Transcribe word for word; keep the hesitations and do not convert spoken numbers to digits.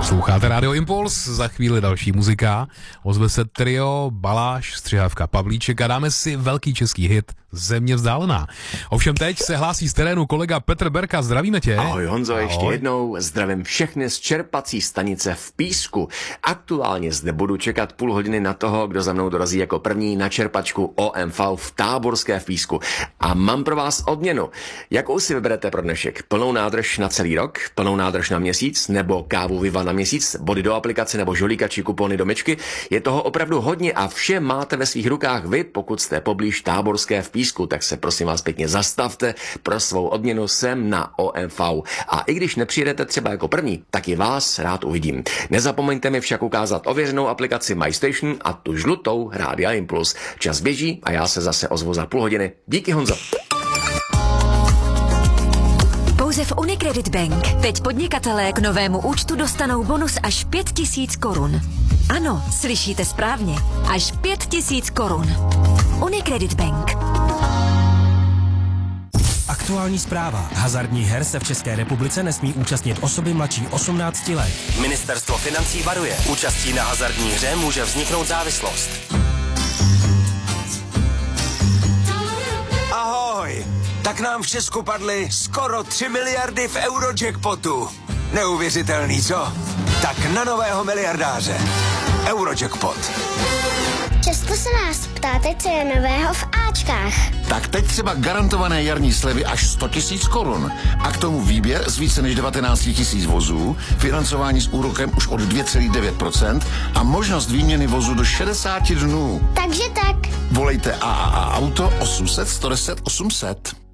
Posloucháte Radio Impuls, za chvíli další muzika. Ozve se trio Baláš, Střihavka, Pavlíček a dáme si velký český hit Země vzdálená. Ovšem teď se hlásí z terénu kolega Petr Berka, zdravíme tě. Ahoj Honzo, Ahoj. Ještě jednou zdravím všechny z čerpací stanice v Písku. Aktuálně zde budu čekat půl hodiny na toho, kdo za mnou dorazí jako první na čerpačku O M V v Táborské v Písku. A mám pro vás odměnu. Jakou si vyberete pro dnešek? Plnou nádrž na celý rok, plnou nádrž na měsíc, nebo kávu Viva na měsíc, body do aplikace nebo žolíka či kupony do myčky? Je toho opravdu hodně a vše máte ve svých rukách vy, pokud jste poblíž Táborské v Písku, tak se prosím vás pěkně zastavte, pro svou odměnu sem na O M V. A i když nepřijedete třeba jako první, tak i vás rád uvidím. Nezapomeňte mi však ukázat ověřenou aplikaci MyStation a tu žlutou Rádia Impuls. Čas běží a já se zase ozvu za půl hodiny. Díky, Honzo. Pouze v Unicredit Bank teď podnikatelé k novému účtu dostanou bonus až pět tisíc korun. Ano, slyšíte správně, až pět tisíc korun. Unicredit Bank. Aktuální zpráva. Hazardních her se v České republice nesmí účastnit osoby mladší osmnácti let. Ministerstvo financí varuje. Účastí na hazardní hře může vzniknout závislost. Ahoj! Tak nám v Česku padly skoro tři miliardy v Eurojackpotu. Neuvěřitelný, co? Tak na nového miliardáře. Eurojackpot. Často se nás ptáte, co je nového v Ačkách. Tak teď třeba garantované jarní slevy až sto tisíc korun. A k tomu výběr z více než devatenáct tisíc vozů, financování s úrokem už od dvě celá devět procenta a možnost výměny vozu do šedesáti dnů. Takže tak. Volejte A A A Auto osm set sto deset osm set.